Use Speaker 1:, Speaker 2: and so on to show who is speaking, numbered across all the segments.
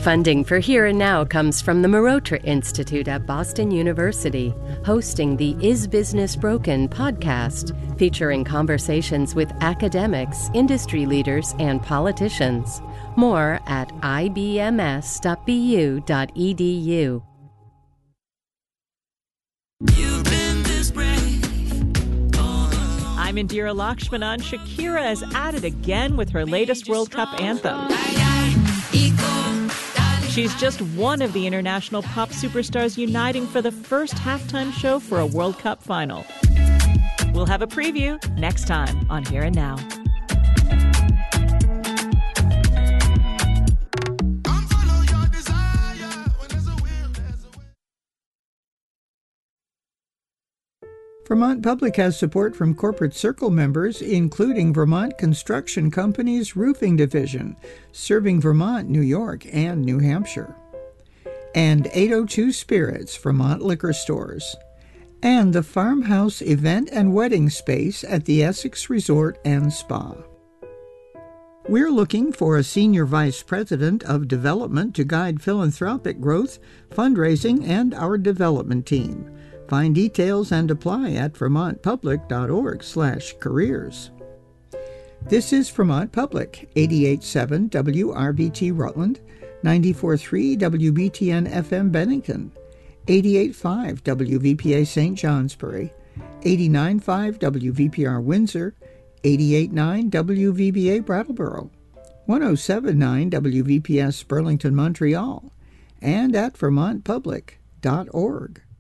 Speaker 1: Funding for Here and Now comes from the Marotra Institute at Boston University, hosting the Is Business Broken podcast, featuring conversations with academics, industry leaders, and politicians. More at ibms.bu.edu.
Speaker 2: I'm Indira Lakshmanan. Shakira is at it again with her latest World Cup anthem. She's just one of the international pop superstars uniting for the first halftime show for a World Cup final. We'll have a preview next time on Here and Now.
Speaker 3: Vermont Public has support from Corporate Circle members, including Vermont Construction Company's Roofing Division, serving Vermont, New York, and New Hampshire. And 802 Spirits, Vermont liquor stores. And the Farmhouse Event and Wedding Space at the Essex Resort and Spa. We're looking for a Senior Vice President of Development to guide philanthropic growth, fundraising, and our development team. Find details and apply at vermontpublic.org/careers. This is Vermont Public, 88.7 WRBT Rutland, 94.3 WBTN FM Bennington, 88.5 WVPA St. Johnsbury, 89.5 WVPR Windsor, 88.9 WVBA Brattleboro, 107.9 WVPS Burlington, Montreal, and at vermontpublic.org.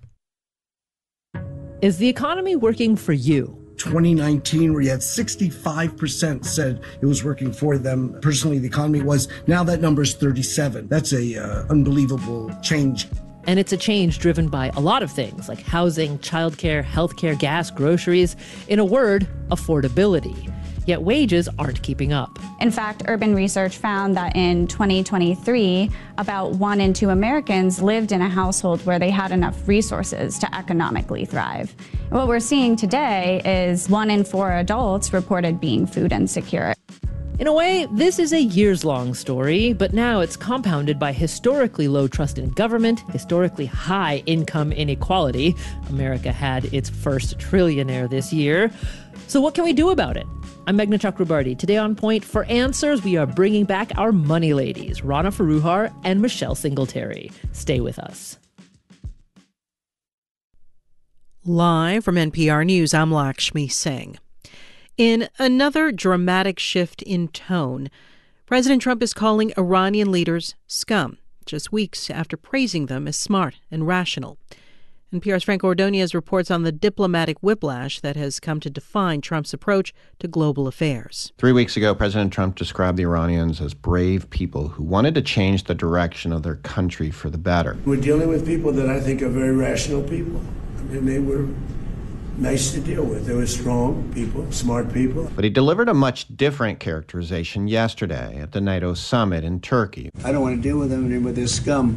Speaker 2: Is the economy working for you?
Speaker 4: 2019, where you had 65% said it was working for them. Personally, the economy was. Now that number is 37. That's a unbelievable change.
Speaker 2: And it's a change driven by a lot of things like housing, childcare, healthcare, gas, groceries. In a word, affordability. Yet wages aren't keeping up.
Speaker 5: In fact, urban research found that in 2023, about 1 in 2 Americans lived in a household where they had enough resources to economically thrive. And what we're seeing today is 1 in 4 adults reported being food insecure.
Speaker 2: In a way, this is a years-long story, but now it's compounded by historically low trust in government, historically high income inequality. America had its first trillionaire this year. So what can we do about it? I'm Meghna Chakrabarti. Today on Point, for answers, we are bringing back our money ladies, Rana Foroohar and Michelle Singletary. Stay with us.
Speaker 6: Live from NPR News, I'm Lakshmi Singh. In another dramatic shift in tone, President Trump is calling Iranian leaders scum, just weeks after praising them as smart and rational. NPR's Frank Ordonez reports on the diplomatic whiplash that has come to define Trump's approach to global affairs.
Speaker 7: 3 weeks ago, President Trump described the Iranians as brave people who wanted to change the direction of their country for the better.
Speaker 8: We're dealing with people that I think are very rational people. I mean, they were nice to deal with. They were strong people, smart people.
Speaker 7: But he delivered a much different characterization yesterday at the NATO summit in Turkey.
Speaker 8: I don't want to deal with them and with this scum.